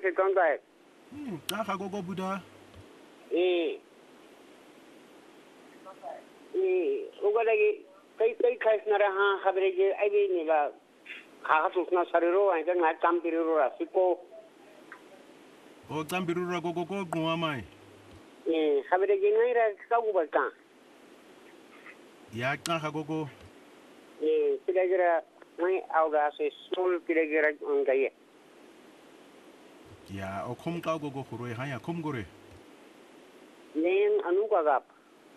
se kongai. Ka gogo buda. Uga lagi kai khais nara ha khabre je ai be ni ba kha susna sariro ai kan ngai kam piriro ra siko. O tambiriro ra gogo ngwa mai. Khabre je ngai ra ka u ba ka. Ya ka gogo. Kira-kira ngai au ga se sol kira-kira ngai. Ya o khum ka gogo khuroi ha ya khum gore. Nen anu ka gap.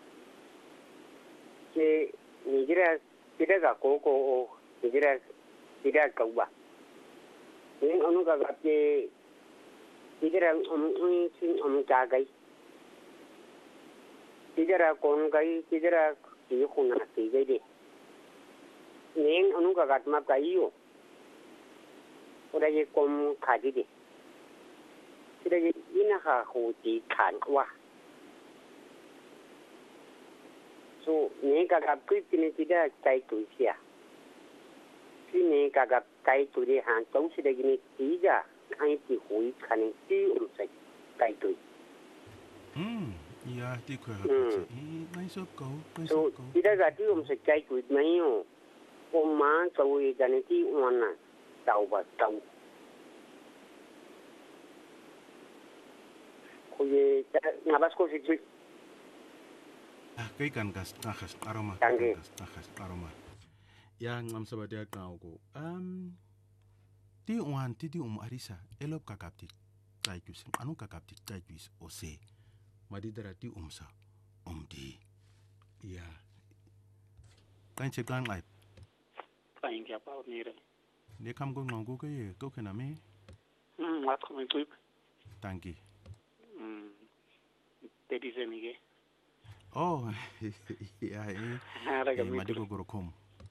Ke nigira tidak ko nigira tidak kau ba. Nen anu ka gap ke nigira sing jagai. Nigira kon gai nigira ki khuna ti gai de. Nen anu ka gap ma kai yo. Ora ye kom khaji de. Kira ina ha ho ti khan wa. So, ni kagap kui pini tidak kai tu sia. Ni kagap kai tu di hang tau si lagi ni tiga kai ti hui kani ti usai kai tu. Ya, ti ko ha. Nai so ko. So, tidak gati usai kai tu mai yo. O ma tau i kani ti wana tau ba tau. Ko ye ngabas ko si Kai kan gas aroma. Gas aroma. Ya ngam sabadia kau. Ti arisa elop kakapti taijus anu kakapti taijus ose. Madi darati sa di. Ya. Kan cekang ai. Paling kya pa ni re. Ne kam go ngongo ke ye ko kena me. Wat ko tu. Tanki. Tedi semige. Oh, ya madi go gorokom.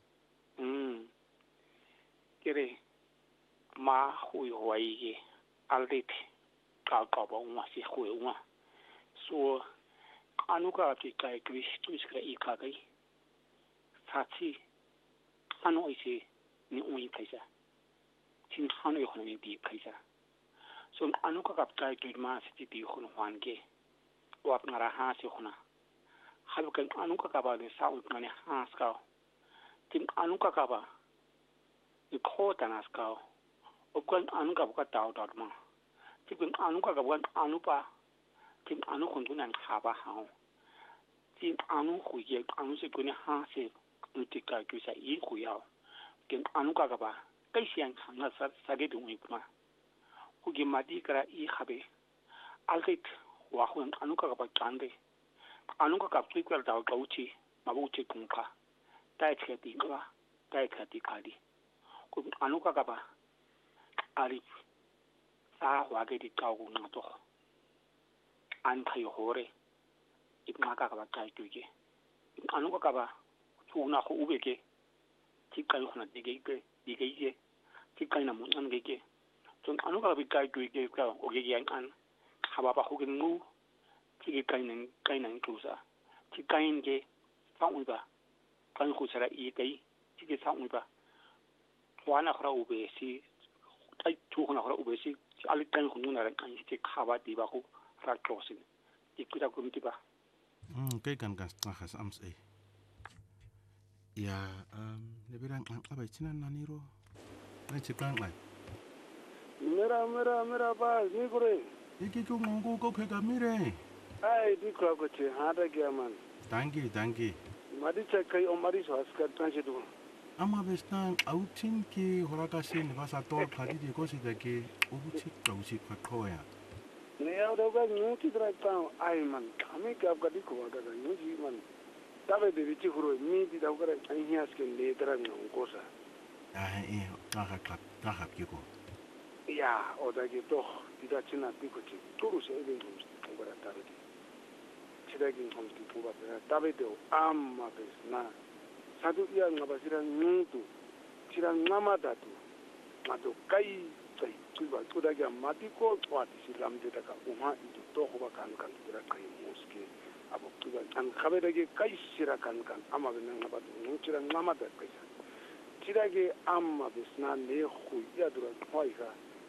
Kire ma hui huai aldit ka ba uma si hui uma. So anu ka ti kai kris tu iskra I ka kai. Sachi anu isi ni ui kaisa. Tin hanu yo ni di kaisa. So anu ka kai tu ma si ti ho hwan ke. Wat ngara ha si hona. Halukan anu kakaba ni saud mani haskau. Tim anu kakaba ni kota naskau. Okan anu kakaba tau tau ma. Tim anu kakaba anu pa. Tim anu kundunan kaba hao. Tim anu huye anu se kuni hase utika kusa I huyao. Tim anu kakaba kai siang hanga sage dungi puma. Hugi madi kara I habe. Algit wahun anu kakaba kande. Anu ka kapri kwal daw gauchi mabuchi kungka tai tkhati kwa tai tkhati khali ko anu ka ba ari sa wage di kaw na to an thai hore ipma ka ba tai tuge anu ka ba chu na khu ube ke tikai khona dige tikai na mun an ge so anu ka bi kai tuge ka oge yang an haba ba khu ge ngu Tiki kainan kusa. Tiki kain ke fang uba. Kain kusa la I kai. Tiki fang uba. Wana kara ube si. Tai tu kona kara ube si. Alik kain kunu na kan si kawa di ba ku rak klosin. Tiki ta kum tiba. Kai kan gas tahas ams e. Ya lebirang abai cinan naniro. Nai cekang lai. Mera ba ni kure. Iki ko ngongo ko kega mire. Ai di ko ko che hada gya man. Danke. Madi chakai o mari so askar tanche du. Ama bestan outin ki horakasin vasa tor khadi de ko sida ke ubuchi kauchi khoya. Ne ya do ga nyu ti dra ta ai man. Kame ka ga di ko ga nyu ji man. Tabe de chi huro mi di da ga ai hias ke le dra nyu ko sa. Ta ha ko. Ya o da ge to di da china di ko chi. Turu se de nyu ko ga ta de. Chidagin hom ti puba tabe do amma besna sadu iya ngabasira nuntu chira ngama datu mato kai tuba tudagi amati ko twati silam de daga uma itu to ko kan dira kai muske abo tuba an khabe dagi kai sira kan amma bena ngabatu nu chira ngama da kai chidagi amma besna ne khuya dura khoiga